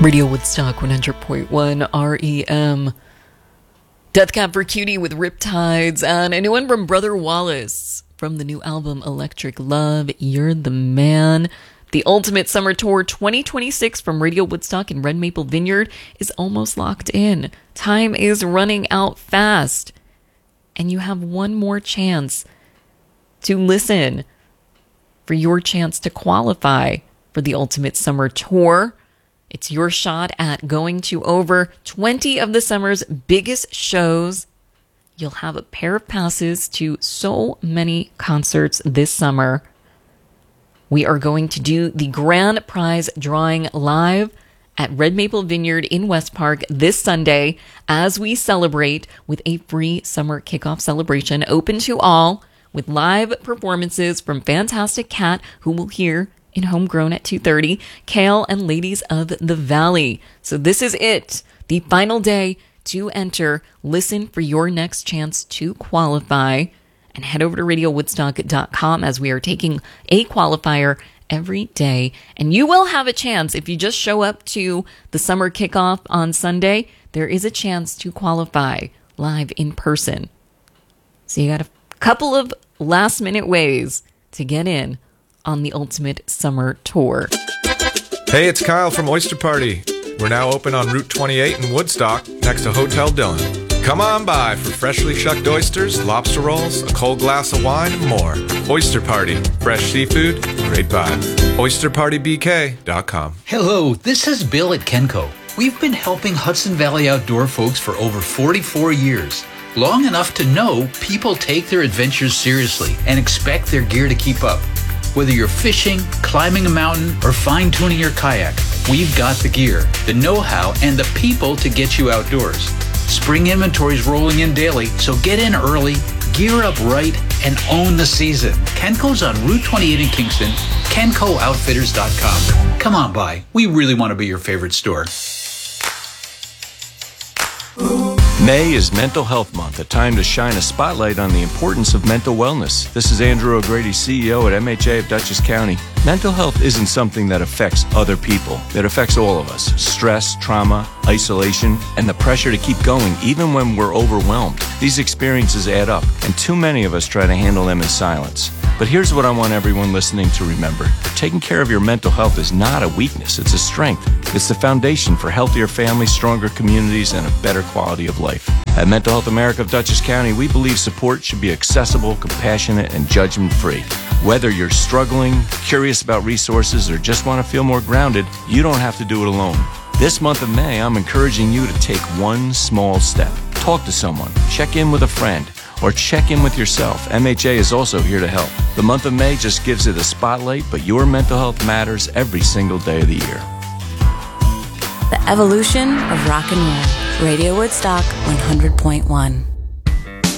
Radio Woodstock 100.1 REM. Death Cab for Cutie with Riptides, and a new one from Brother Wallace from the new album Electric Love, You're the Man. The Ultimate Summer Tour 2026 from Radio Woodstock and Red Maple Vineyard is almost locked in. Time is running out fast, and you have one more chance to listen for your chance to qualify for the Ultimate Summer Tour. It's your shot at going to over 20 of the summer's biggest shows. You'll have a pair of passes to so many concerts this summer. We are going to do the grand prize drawing live at Red Maple Vineyard in West Park this Sunday as we celebrate with a free summer kickoff celebration open to all with live performances from Fantastic Cat, who will hear in Homegrown at 2:30, Kale and Ladies of the Valley. So this is it, the final day to enter. Listen for your next chance to qualify and head over to radiowoodstock.com as we are taking a qualifier every day. And you will have a chance, if you just show up to the summer kickoff on Sunday, there is a chance to qualify live in person. So you got a couple of last minute ways to get in on the Ultimate Summer Tour. Hey, it's Kyle from Oyster Party. We're now open on Route 28 in Woodstock, next to Hotel Dillon. Come on by for freshly shucked oysters, lobster rolls, a cold glass of wine, and more. Oyster Party. Fresh seafood, great vibes. OysterPartyBK.com. Hello, this is Bill at Kenco. We've been helping Hudson Valley outdoor folks for over 44 years. Long enough to know people take their adventures seriously and expect their gear to keep up. Whether you're fishing, climbing a mountain, or fine-tuning your kayak, we've got the gear, the know-how, and the people to get you outdoors. Spring inventory's rolling in daily, so get in early, gear up right, and own the season. Kenco's on Route 28 in Kingston, KencoOutfitters.com. Come on by. We really want to be your favorite store. May is Mental Health Month, a time to shine a spotlight on the importance of mental wellness. This is Andrew O'Grady, CEO at MHA of Dutchess County. Mental health isn't something that affects other people. It affects all of us. Stress, trauma, isolation, and the pressure to keep going even when we're overwhelmed. These experiences add up, and too many of us try to handle them in silence. But here's what I want everyone listening to remember. Taking care of your mental health is not a weakness, it's a strength. It's the foundation for healthier families, stronger communities, and a better quality of life. At Mental Health America of Dutchess County, we believe support should be accessible, compassionate, and judgment-free. Whether you're struggling, curious about resources, or just want to feel more grounded, you don't have to do it alone. This month of May, I'm encouraging you to take one small step. Talk to someone, check in with a friend, or check in with yourself. MHA is also here to help. The month of May just gives it a spotlight, but your mental health matters every single day of the year. The evolution of rock and roll. Radio Woodstock 100.1.